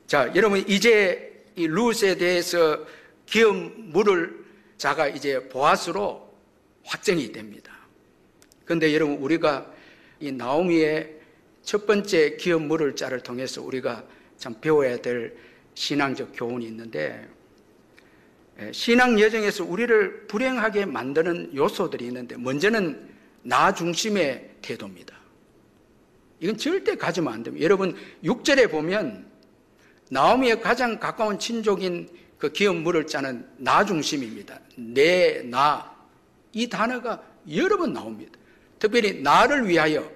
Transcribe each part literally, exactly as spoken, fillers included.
자, 여러분 이제 이 룻에 대해서 기업 물을 자가 이제 보아스로 확정이 됩니다. 그런데 여러분 우리가 이 나오미의 첫 번째 기업 물을 자를 통해서 우리가 참 배워야 될 신앙적 교훈이 있는데, 신앙 여정에서 우리를 불행하게 만드는 요소들이 있는데, 먼저는 나 중심의 태도입니다. 이건 절대 가지면 안 됩니다. 여러분 육 절에 보면 나오미의 가장 가까운 친족인 그 기업 물을 자는 나 중심입니다. 내, 나, 이 단어가 여러 번 나옵니다. 특별히 나를 위하여,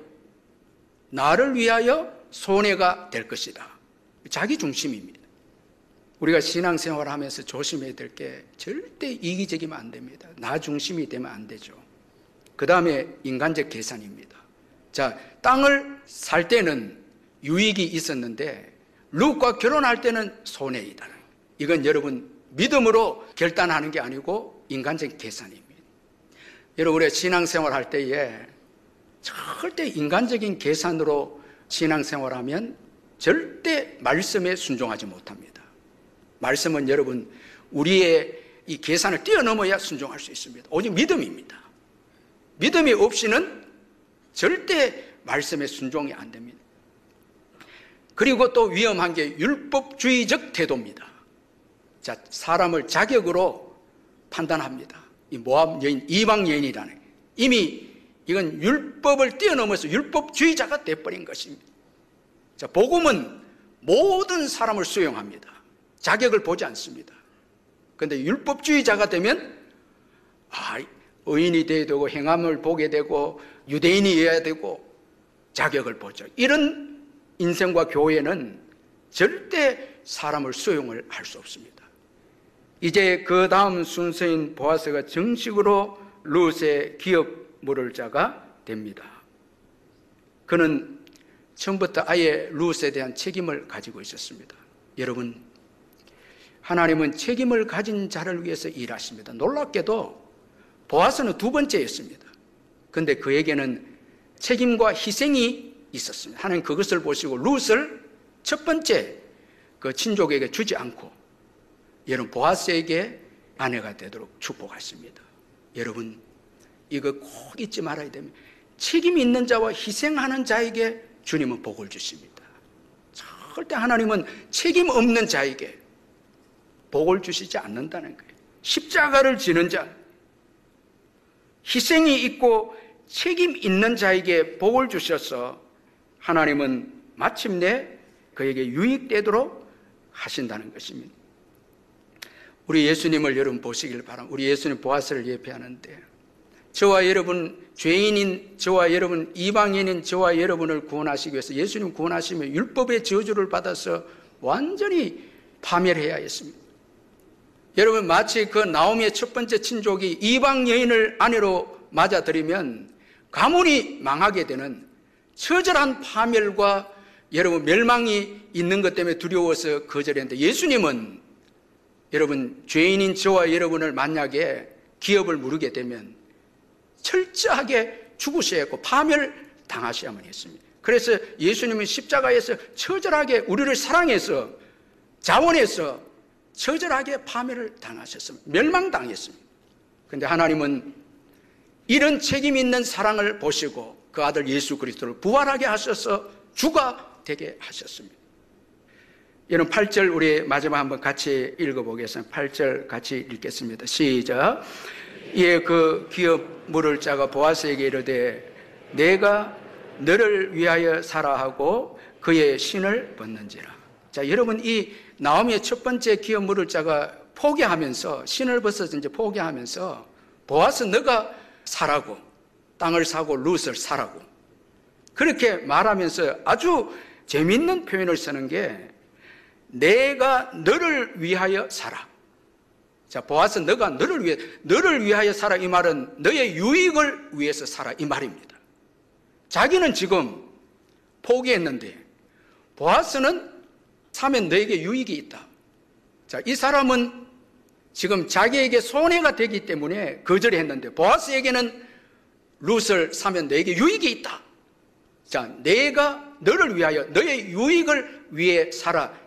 나를 위하여 손해가 될 것이다. 자기 중심입니다. 우리가 신앙생활을 하면서 조심해야 될 게 절대 이기적이면 안 됩니다. 나 중심이 되면 안 되죠. 그 다음에 인간적 계산입니다. 자, 땅을 살 때는 유익이 있었는데 룻과 결혼할 때는 손해이다. 이건 여러분 믿음으로 결단하는 게 아니고 인간적 계산입니다. 여러분 우리가 신앙생활 할 때에 절대 인간적인 계산으로 신앙생활하면 절대 말씀에 순종하지 못합니다. 말씀은 여러분 우리의 이 계산을 뛰어넘어야 순종할 수 있습니다. 오직 믿음입니다. 믿음이 없이는 절대 말씀에 순종이 안 됩니다. 그리고 또 위험한 게 율법주의적 태도입니다. 자, 사람을 자격으로 판단합니다. 이 모압 여인, 이방 여인이라는, 이미 이건 율법을 뛰어넘어서 율법주의자가 되어버린 것입니다. 자, 복음은 모든 사람을 수용합니다. 자격을 보지 않습니다. 그런데 율법주의자가 되면 아, 의인이 되어야 되고 행함을 보게 되고 유대인이어야 되고 자격을 보죠. 이런 인생과 교회는 절대 사람을 수용을 할 수 없습니다. 이제 그 다음 순서인 보아스가 정식으로 룻의 기업 물을 자가 됩니다. 그는 처음부터 아예 룻에 대한 책임을 가지고 있었습니다. 여러분, 하나님은 책임을 가진 자를 위해서 일하십니다. 놀랍게도 보아스는 두 번째였습니다. 그런데 그에게는 책임과 희생이 있었습니다. 하나님 그것을 보시고 룻을 첫 번째 그 친족에게 주지 않고 여러분 보아스에게 아내가 되도록 축복하십니다. 여러분 이거 꼭 잊지 말아야 됩니다. 책임 있는 자와 희생하는 자에게 주님은 복을 주십니다. 절대 하나님은 책임 없는 자에게 복을 주시지 않는다는 거예요. 십자가를 지는 자, 희생이 있고 책임 있는 자에게 복을 주셔서 하나님은 마침내 그에게 유익되도록 하신다는 것입니다. 우리 예수님을 여러분 보시길 바랍니다. 우리 예수님 보아스를 예배하는데 저와 여러분, 죄인인 저와 여러분, 이방인인 저와 여러분을 구원하시기 위해서 예수님 구원하시며 율법의 저주를 받아서 완전히 파멸해야 했습니다. 여러분 마치 그 나오미의 첫 번째 친족이 이방 여인을 아내로 맞아들이면 가문이 망하게 되는 처절한 파멸과 여러분 멸망이 있는 것 때문에 두려워서 거절했는데, 예수님은 여러분 죄인인 저와 여러분을 만약에 기업을 물게 되면 철저하게 죽으셔야 했고 파멸 당하셔야만 했습니다. 그래서 예수님은 십자가에서 처절하게 우리를 사랑해서 자원해서 처절하게 파멸을 당하셨습니다. 멸망당했습니다. 그런데 하나님은 이런 책임 있는 사랑을 보시고 그 아들 예수 그리스도를 부활하게 하셔서 주가 되게 하셨습니다. 여러분 팔 절 우리 마지막 한번 같이 읽어보겠습니다. 팔 절 같이 읽겠습니다. 시작. 이에 그 기업 물을 자가 보아스에게 이르되 내가 너를 위하여 사라 하고 그의 신을 벗는지라. 자, 여러분 이 나오미의 첫 번째 기업 물을 자가 포기하면서 신을 벗어서 이제 포기하면서 보아스 너가 사라고, 땅을 사고 룻을 사라고 그렇게 말하면서 아주 재밌는 표현을 쓰는 게 내가 너를 위하여 살아. 자, 보아스 너가 너를 위해 너를 위하여 살아 이 말은 너의 유익을 위해서 살아 이 말입니다. 자기는 지금 포기했는데 보아스는 사면 너에게 유익이 있다. 자, 이 사람은 지금 자기에게 손해가 되기 때문에 거절했는데 보아스에게는 룻을 사면 너에게 유익이 있다. 자, 내가 너를 위하여 너의 유익을 위해 살아